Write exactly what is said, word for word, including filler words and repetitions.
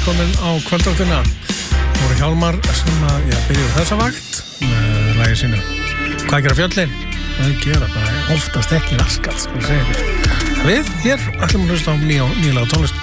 velkomin á kvöldvaktina. Það voru Hjálmar sem að ég byrjuði þessa vakt með lagið sínu. Hvað gera fjöllin? Það gera bara oftast ekki raskat, skal ég segja þér. Við hér ætlum að hlusta á nýja, nýlega tónlist